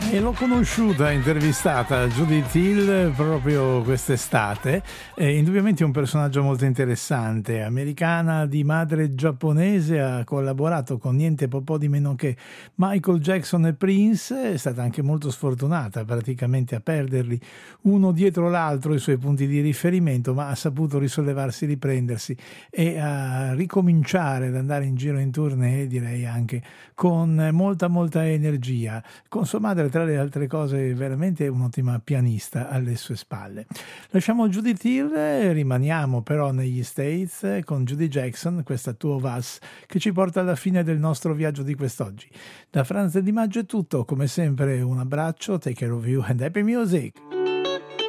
E l'ho conosciuta, intervistata Judith Hill proprio quest'estate. Indubbiamente è un personaggio molto interessante, americana di madre giapponese, ha collaborato con niente po' di meno che Michael Jackson e Prince, è stata anche molto sfortunata praticamente a perderli uno dietro l'altro i suoi punti di riferimento, ma ha saputo risollevarsi, riprendersi e a ricominciare ad andare in giro in tournée, direi anche con molta energia, con sua madre tra le altre cose veramente un'ottima pianista alle sue spalle. Lasciamo Judith Hill, rimaniamo però negli States con Judy Jackson, questa Two of Us, che ci porta alla fine del nostro viaggio di quest'oggi. Da Franz Di Maggio è tutto, come sempre un abbraccio, take care of you and happy music!